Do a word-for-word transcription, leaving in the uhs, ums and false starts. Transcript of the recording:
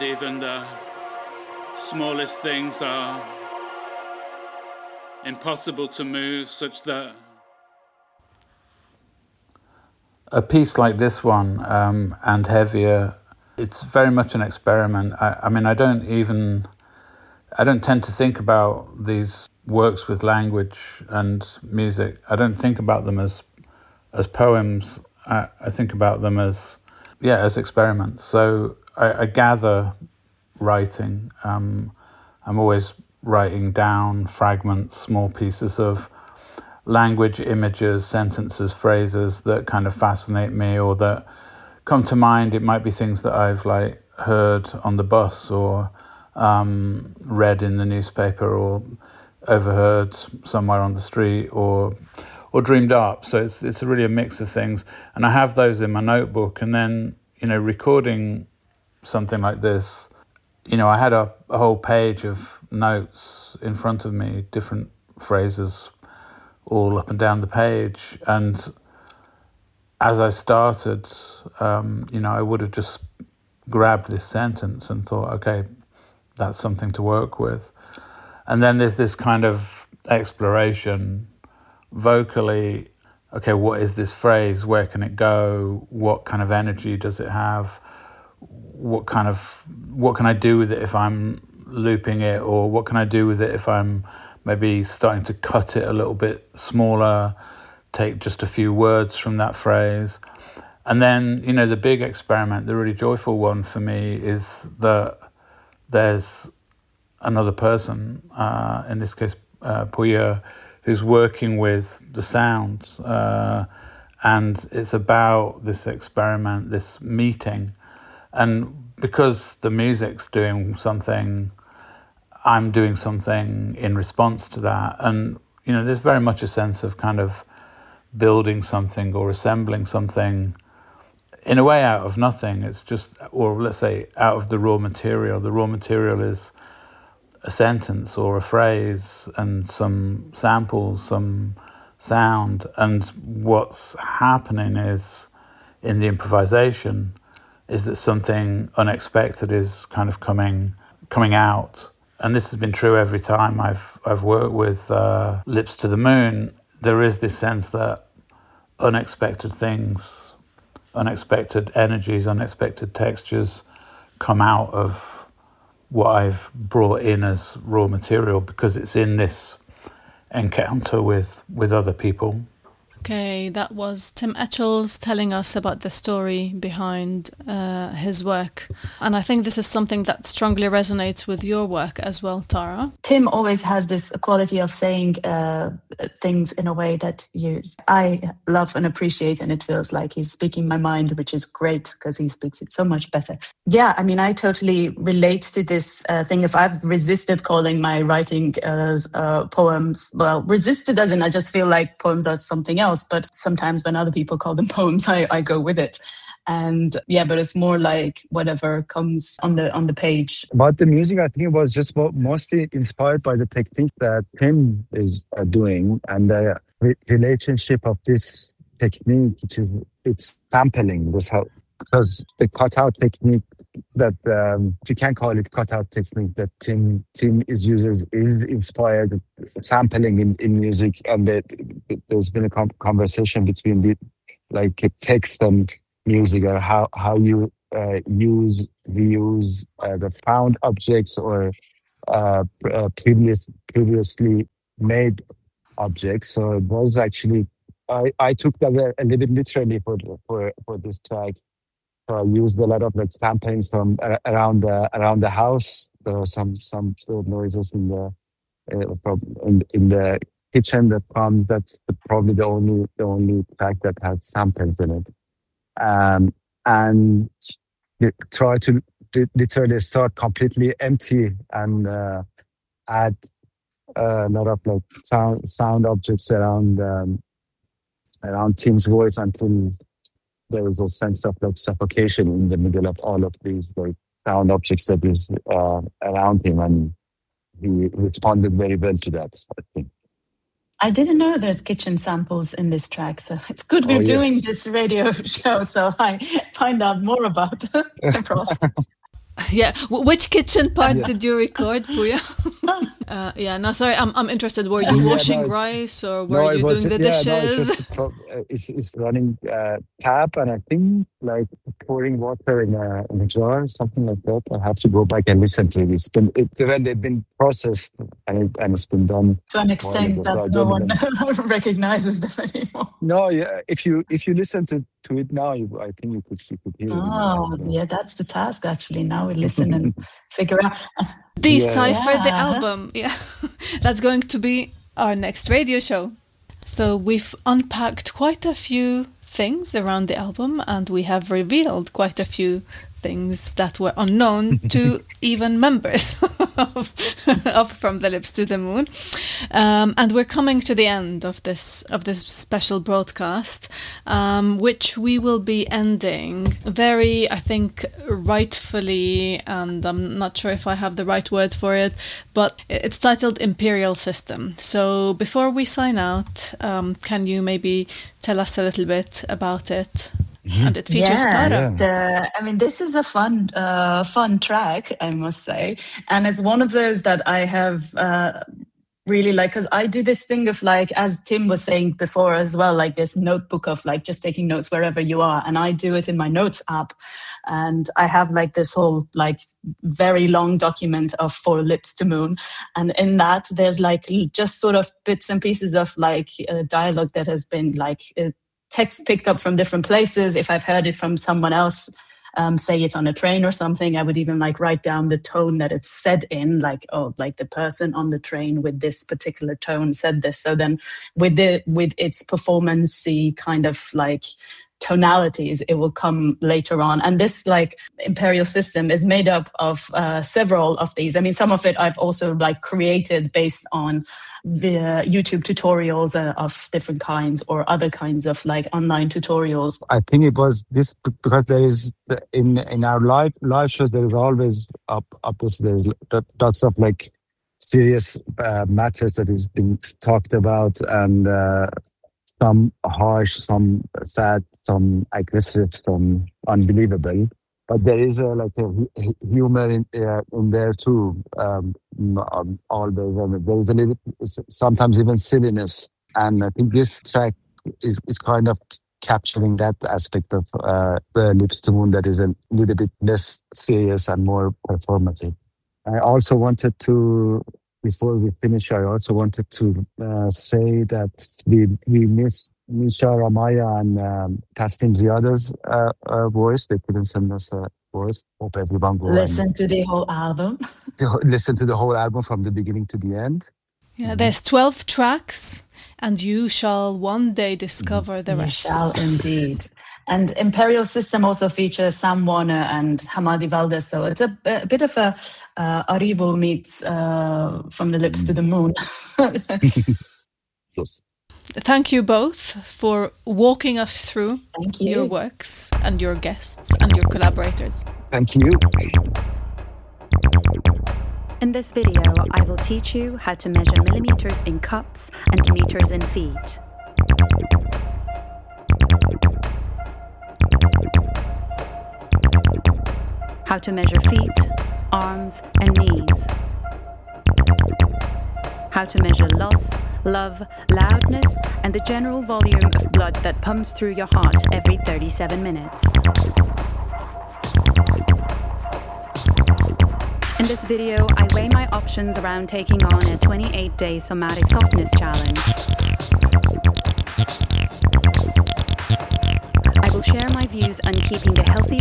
and even the smallest things are impossible to move, such that a piece like this one um, and Heavier, it's very much an experiment. I, I mean, I don't even, I don't tend to think about these works with language and music. I don't think about them as as poems. I, I think about them as, yeah, as experiments. So I, I gather writing. Um, I'm always writing down fragments, small pieces of language, images, sentences, phrases that kind of fascinate me or that come to mind. It might be things that I've like heard on the bus or um, read in the newspaper or overheard somewhere on the street or or dreamed up. So it's it's really a mix of things. And I have those in my notebook. And then, you know, recording something like this, you know, I had a, a whole page of notes in front of me, different phrases all up and down the page. And as I started, um, you know, I would have just grabbed this sentence and thought, okay, that's something to work with. And then there's this kind of exploration vocally. Okay, what is this phrase? Where can it go? What kind of energy does it have? What kind of, what can I do with it if I'm looping it? Or what can I do with it if I'm maybe starting to cut it a little bit smaller, take just a few words from that phrase? And then, you know, the big experiment, the really joyful one for me is that there's another person, uh, in this case, uh, Puya, who's working with the sound. Uh, and it's about this experiment, this meeting. And because the music's doing something, I'm doing something in response to that. And, you know, there's very much a sense of kind of building something or assembling something in a way out of nothing. It's just, or let's say out of the raw material. The raw material is a sentence or a phrase and some samples, some sound. And what's happening is, in the improvisation, is that something unexpected is kind of coming coming out. And this has been true every time I've I've worked with uh, Lips to the Moon. There is this sense that unexpected things, unexpected energies, unexpected textures come out of what I've brought in as raw material because it's in this encounter with, with other people. Okay, that was Tim Etchells telling us about the story behind uh, his work. And I think this is something that strongly resonates with your work as well, Tara. Tim always has this quality of saying uh, things in a way that you, I love and appreciate, and it feels like he's speaking my mind, which is great because he speaks it so much better. Yeah, I mean, I totally relate to this uh, thing. If I've resisted calling my writing as uh, poems, well, resisted as in I just feel like poems are something else. But sometimes when other people call them poems, I, I go with it. And yeah, but it's more like whatever comes on the on the page. About the music, I think it was just mostly inspired by the technique that Tim is uh, doing and the re- relationship of this technique, which is it's sampling. Was how, because the cutout technique that um, if you can call it cutout technique that Tim Tim is uses is inspired sampling in, in music, and that there's been a com- conversation between the like text and music, or how how you uh, use reuse uh, the found objects or uh, uh, previous previously made objects. So it was actually I, I took that a, a little bit literally for for for this track. So I used a lot of like sampling from uh, around the around the house. There were some some sort of noises in the uh, from in, in the kitchen that come. That's the, probably the only the only track that had samples in it. Um, and try to literally start completely empty and uh, add a lot of like sound sound objects around um, around Tim's voice until there was a sense of like suffocation in the middle of all of these like sound objects that is uh, around him, and he responded very well to that, I think. I didn't know there's kitchen samples in this track, so it's good we're oh, doing yes. this radio show so I find out more about the process. Yeah, w- which kitchen part Yes. did you record, Puya? uh, yeah, no, sorry, I'm I'm interested. Were you Yeah, washing no, it's- rice or were No, it you was doing the yeah, no, it's dishes? just a pro- uh, it's it's running uh, tap, and I think like pouring water in a in a jar, something like that. I have to go back and listen to it. It's been it, when they've been processed and it, and it's been done To an a while ago, extent that so I no don't one even. recognizes them anymore. No, yeah. If you if you listen to, to it now, you, I think you could you could hear it in the Oh, background. yeah, that's the task actually. Now we listen and figure out. Decipher the Yeah. album. Yeah, that's going to be our next radio show. So we've unpacked quite a few things around the album, and we have revealed quite a few things that were unknown to even members of, of From the Lips to the Moon. Um, and we're coming to the end of this of this special broadcast, um, which we will be ending very, I think, rightfully, and I'm not sure if I have the right word for it, but it's titled Imperial System. So before we sign out, um, can you maybe tell us a little bit about it? And it features Yes, Tara. the, I mean, this is a fun, uh, fun track, I must say, and it's one of those that I have uh, really like, because I do this thing of like, as Tim was saying before as well, like this notebook of like just taking notes wherever you are, and I do it in my notes app, and I have like this whole like very long document of For Lips to Moon, and in that there's like just sort of bits and pieces of like uh, dialogue that has been like. Uh, text picked up from different places. If I've heard it from someone else, um, say it on a train or something, I would even like write down the tone that it's said in, like, oh, like the person on the train with this particular tone said this. So then with the with its performance-y kind of like tonalities, it will come later on. And this like Imperial System is made up of uh, several of these. I mean, some of it I've also like created based on the YouTube tutorials uh, of different kinds or other kinds of like online tutorials. I think it was this b- because there is the, in in our live live shows there is always up up there's lo- lots of like serious uh, matters that is being talked about, and uh, some harsh, some sad, some aggressive, some unbelievable. But there is a, like a hu- hu- humor in, uh, in there too. Um, um, always, and there is a little, sometimes even silliness. And I think this track is, is kind of capturing that aspect of uh, the Lips to Moon that is a little bit less serious and more performative. I also wanted to, before we finish, I also wanted to uh, say that we we miss Misha Ramaya and um, Tasnim Ziada's uh, uh, voice. They couldn't send us a voice. Hope everyone go Listen and to the whole album. to listen to the whole album from the beginning to the end. Yeah, there's twelve tracks, and you shall one day discover the You rest. shall indeed. And Imperial System also features Sam Warner and Hamadi Valdez. So it's a, a bit of a uh, Aribo meets uh, From the Lips to the Moon. Yes. Thank you both for walking us through Thank you. your works and your guests and your collaborators. Thank you. In this video, I will teach you how to measure millimeters in cups and meters in feet. How to measure feet, arms, and knees. How to measure loss, love, loudness, and the general volume of blood that pumps through your heart every thirty-seven minutes. In this video, I weigh my options around taking on a twenty-eight day somatic softness challenge. I will share my views on keeping a healthy